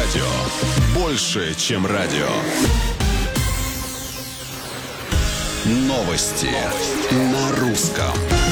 радио. Больше, чем радио. Новости на русском.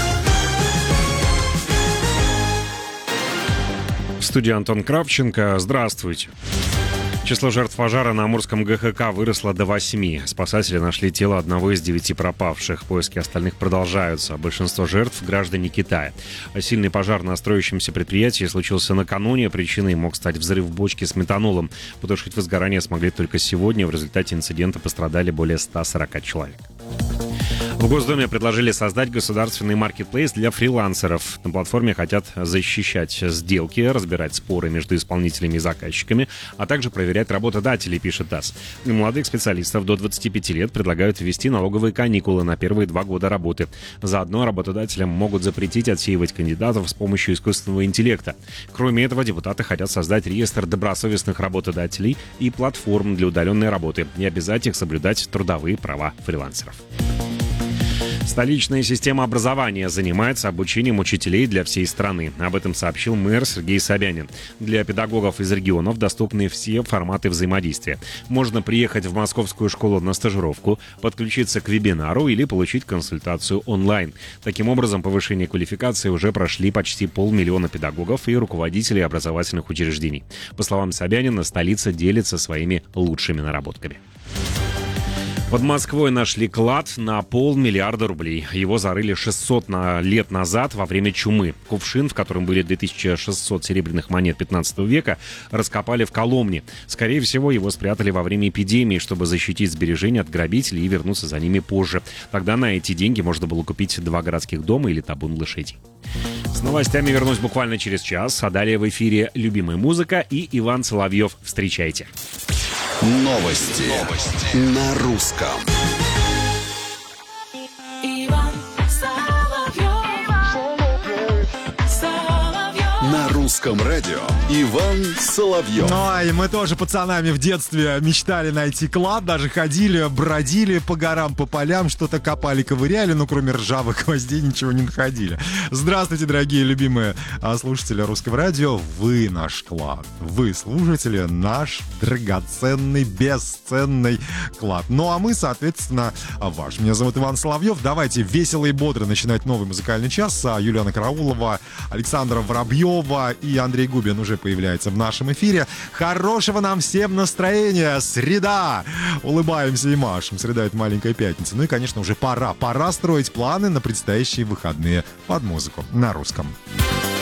В студии Антон Кравченко. Здравствуйте. Число жертв пожара на Амурском ГХК выросло до 8. Спасатели нашли тело одного из 9 пропавших. Поиски остальных продолжаются. Большинство жертв — граждане Китая. Сильный пожар на строящемся предприятии случился накануне. Причиной мог стать взрыв бочки с метанолом. Потушить возгорание смогли только сегодня. В результате инцидента пострадали более 140 человек. В Госдуме предложили создать государственный маркетплейс для фрилансеров. На платформе хотят защищать сделки, разбирать споры между исполнителями и заказчиками, а также проверять работодателей, пишет ТАСС. Молодых специалистов до 25 лет предлагают ввести налоговые каникулы на первые 2 года работы. Заодно работодателям могут запретить отсеивать кандидатов с помощью искусственного интеллекта. Кроме этого, депутаты хотят создать реестр добросовестных работодателей и платформ для удаленной работы и обязать их соблюдать трудовые права фрилансеров. Столичная система образования занимается обучением учителей для всей страны. Об этом сообщил мэр Сергей Собянин. Для педагогов из регионов доступны все форматы взаимодействия. Можно приехать в московскую школу на стажировку, подключиться к вебинару или получить консультацию онлайн. Таким образом, повышение квалификации уже прошли почти 500 000 педагогов и руководителей образовательных учреждений. По словам Собянина, столица делится своими лучшими наработками. Под Москвой нашли клад на 500 миллиона рублей. Его зарыли 600 лет назад во время чумы. Кувшин, в котором были 2600 серебряных монет 15 века, раскопали в Коломне. Скорее всего, его спрятали во время эпидемии, чтобы защитить сбережения от грабителей и вернуться за ними позже. Тогда на эти деньги можно было купить 2 городских дома или табун лошадей. С новостями вернусь буквально через час. А далее в эфире любимая музыка и Иван Соловьев. Встречайте. Новости на русском. На русском радио Иван Соловьев. Ну, и мы тоже пацанами в детстве мечтали найти клад, даже ходили, бродили по горам, по полям, что-то копали, ковыряли, но кроме ржавых гвоздей ничего не находили. Здравствуйте, дорогие любимые слушатели русского радио. Вы наш клад. Вы слушатели наш драгоценный, бесценный клад. Ну, а мы, соответственно, ваш. Меня зовут Иван Соловьев. Давайте весело и бодро начинать новый музыкальный час. Юлиана Караулова, Александра Воробьева и Андрей Губин уже появляется в нашем эфире. Хорошего нам всем настроения! Среда! Улыбаемся и машем. Среда — это маленькая пятница. Ну и, конечно, уже пора строить планы на предстоящие выходные под музыку на русском.